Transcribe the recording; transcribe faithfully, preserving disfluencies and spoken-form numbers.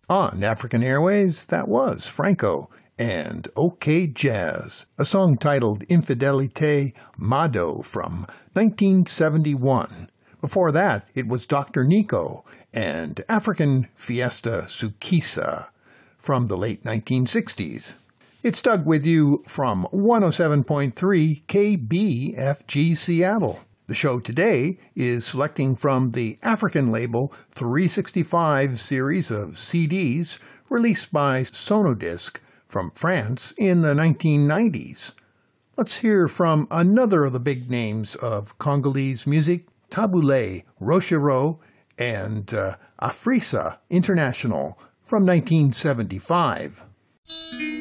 On African Airways, that was Franco and OK Jazz, a song titled Infidelité Mado from nineteen seventy-one. Before that, it was Doctor Nico and African Fiesta Sukisa from the late nineteen sixties. It's Doug with you from one oh seven point three K B F G Seattle. The show today is selecting from the African label three sixty-five series of C Ds released by Sonodisc from France in the nineteen nineties. Let's hear from another of the big names of Congolese music, Taboulé Rochereau and uh, Afrisa International from nineteen seventy-five.